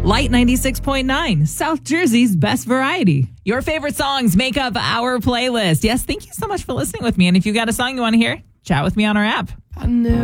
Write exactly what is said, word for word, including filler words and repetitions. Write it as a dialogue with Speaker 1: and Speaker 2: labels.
Speaker 1: Light ninety-six point nine, South Jersey's best variety. Your favorite songs make up our playlist. Yes, thank you so much for listening with me. And if you got a song you want to hear, chat with me on our app.
Speaker 2: I never